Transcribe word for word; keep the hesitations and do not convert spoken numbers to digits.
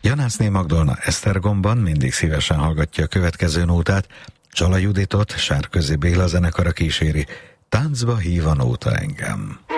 Janászné Magdolna Esztergomban mindig szívesen hallgatja a következő nótát, Csala Juditot Sárközi Béla zenekara kíséri, Táncba hív a nóta engem.